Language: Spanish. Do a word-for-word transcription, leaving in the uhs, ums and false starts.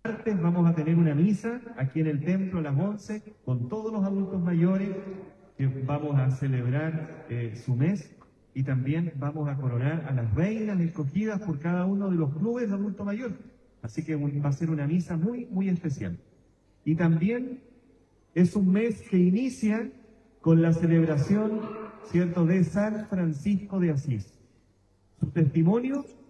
martes vamos a tener una misa aquí en el templo a las once con todos los adultos mayores que vamos a celebrar eh, su mes y también vamos a coronar a las reinas escogidas por cada uno de los clubes de adulto mayor. Así que va a ser una misa muy, muy especial. Y también es un mes que inicia con la celebración, ¿cierto?, de San Francisco de Asís. Su testimonio